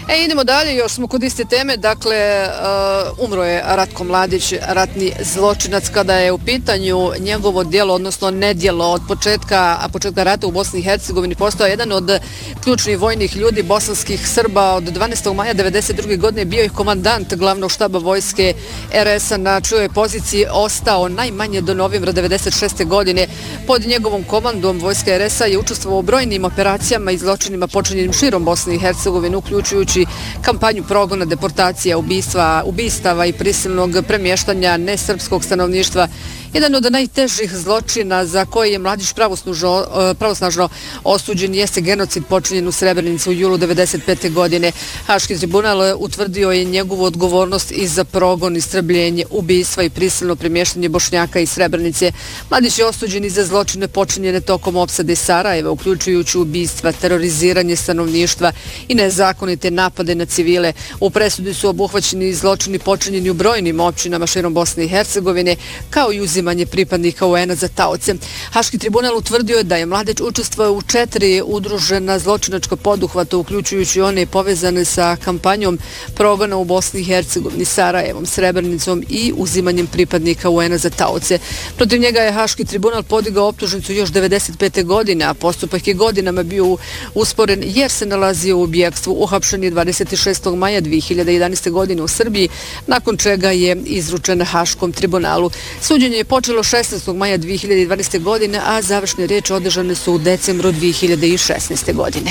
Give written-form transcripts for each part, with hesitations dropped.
Idemo dalje, još smo kod iste teme, dakle, umro je Ratko Mladić, ratni zločinac, kada je u pitanju njegovo djelo, odnosno nedjelo od početka rata u Bosni i Hercegovini, postao jedan od ključnih vojnih ljudi bosanskih Srba. Od 12. maja 1992. godine bio je komandant glavnog štaba vojske RS-a, na čijoj poziciji ostao najmanje do novembra 1996. godine. Pod njegovom komandom vojska RS-a je učestvovao u brojnim operacijama i zločinima počinjenim širom Bosne i Hercegovine, uključujući kampanju progona, deportacija, ubistava i prisilnog premještanja nesrpskog stanovništva. Jedan od najtežih zločina za koje je Mladić pravosnažno osuđen jeste genocid počinjen u Srebrenici u julu 1995. godine. Haški tribunal utvrdio je njegovu odgovornost i za progon, istrebljenje, ubistva i prisilno premještanje Bošnjaka iz Srebrenice. Mladić je osuđen i za zločine počinjene tokom opsade Sarajeva, uključujući ubistva, teroriziranje stanovništva i nezakonite napade na civile. U presudi su obuhvaćeni zločini počinjeni u brojnim općinama širom Bosne i Hercegovine, kao i uzimanje pripadnika UN-a za taoce. Haški tribunal utvrdio je da je Mladić učestvovao u 4 udružena zločinačka poduhvata, uključujući one povezane sa kampanjom progona u Bosni i Hercegovini, Sarajevom, Srebrenicom i uzimanjem pripadnika UN-a za taoce. Protiv njega je Haški tribunal podigao optužnicu još 1995. godine, a postupak je godinama bio usporen jer se nalazio u bjegstvu. Uhapšen je 26. maja 2011. godine u Srbiji, nakon čega je izručen Haškom tribunalu. Suđenje je počelo 16. maja 2012. godine, a završne riječi održane su u decembru 2016. godine.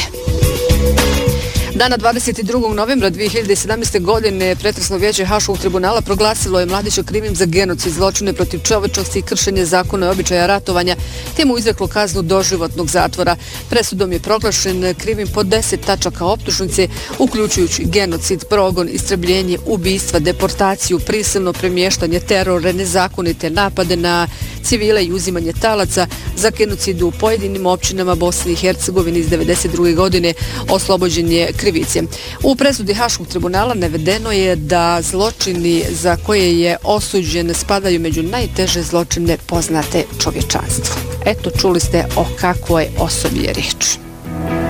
Dana 22. novembra 2017. godine pretresno vijeće Haškog tribunala proglasilo je Mladića krivim za genocid, zločine protiv čovječnosti i kršenje zakona i običaja ratovanja, te mu izreklo kaznu doživotnog zatvora. Presudom je proglašen krivim po 10 tačaka optužnice, uključujući genocid, progon, istrebljenje, ubistva, deportaciju, prisilno premještanje, teror, nezakonite napade na civile i uzimanje talaca, za genocid u pojedinim općinama Bosne i Hercegovine iz 1992. godine. Oslobođen je krivice. U presudi Haškog tribunala navedeno je da zločini za koje je osuđen spadaju među najteže zločine poznate čovječanstvu. Eto, čuli ste o kakvoj osobi je riječ.